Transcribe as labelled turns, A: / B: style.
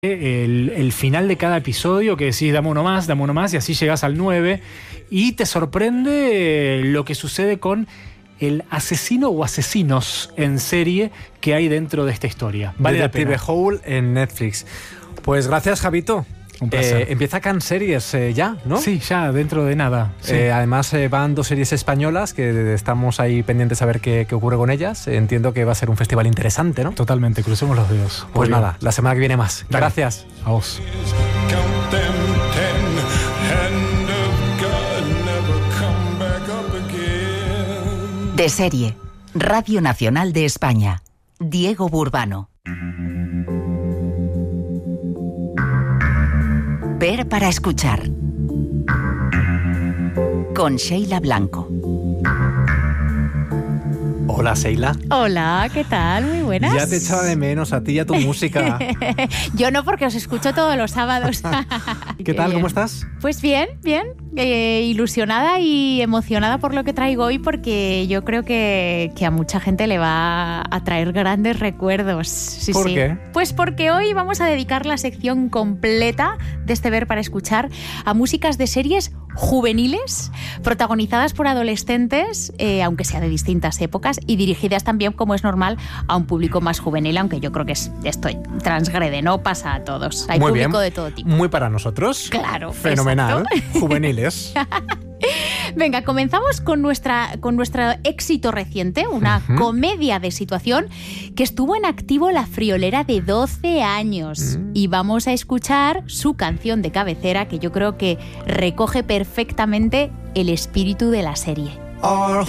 A: el final de cada episodio, que decís dame uno más, y así llegas al 9 y te sorprende lo que sucede con el asesino o asesinos en serie que hay dentro de esta historia. Vale la pena.
B: Detective Hole en Netflix. Pues gracias, Javito.
A: Un placer.
B: Empieza Can Series ya, ¿no?
A: Sí, ya dentro de nada. Sí.
B: Además van 2 series españolas que estamos ahí pendientes a ver qué ocurre con ellas. Entiendo que va a ser un festival interesante, ¿no?
A: Totalmente, crucemos los dedos.
B: Pues nada, la semana que viene más.
A: Dale.
B: Gracias.
A: A vos.
C: De serie, Radio Nacional de España. Diego Burbano. Ver para escuchar. Con Sheila Blanco.
B: Hola, Sheila.
D: Hola, ¿qué tal? Muy buenas.
B: Ya te echaba de menos a ti y a tu música.
D: Yo no, porque os escucho todos los sábados.
B: ¿Qué tal? ¿Cómo estás?
D: Pues bien. Ilusionada y emocionada por lo que traigo hoy, porque yo creo que a mucha gente le va a traer grandes recuerdos. Sí,
B: ¿Por
D: sí.
B: qué?
D: Pues porque hoy vamos a dedicar la sección completa de este Ver para escuchar a músicas de series juveniles, protagonizadas por adolescentes, aunque sea de distintas épocas, y dirigidas también, como es normal, a un público más juvenil, aunque yo creo que esto transgrede, no pasa a todos. Hay
B: Muy
D: público
B: bien.
D: de todo tipo.
B: Muy para nosotros.
D: Claro.
B: Fenomenal.
D: Exacto.
B: Juveniles.
D: Venga, comenzamos con nuestro éxito reciente, una comedia de situación que estuvo en activo la friolera de 12 años. Y vamos a escuchar su canción de cabecera, que yo creo que recoge perfectamente el espíritu de la serie.
E: Our